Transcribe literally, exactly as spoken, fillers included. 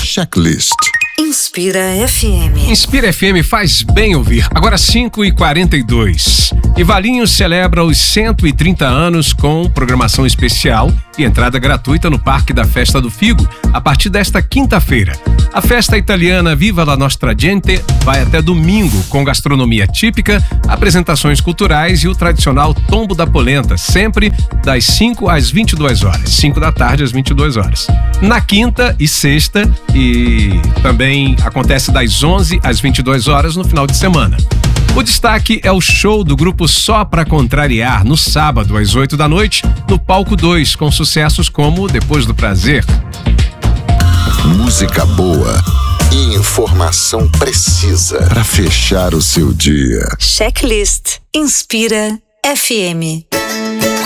Checklist. Inspira F M. Inspira F M faz bem ouvir. Agora cinco e quarenta e dois. E Valinhos celebra os cento e trinta anos com programação especial e entrada gratuita no Parque da Festa do Figo a partir desta quinta-feira. A festa italiana Viva la Nostra Gente vai até domingo com gastronomia típica, apresentações culturais e o tradicional Tombo da Polenta, sempre das cinco às vinte e duas horas. cinco da tarde às vinte e duas horas. Na quinta e sexta e também acontece das onze às vinte e duas horas no final de semana. O destaque é o show do grupo Só Pra Contrariar, no sábado, às oito da noite, no Palco dois, com sucessos como Depois do Prazer. Música boa e informação precisa para fechar o seu dia. Checklist Inspira F M.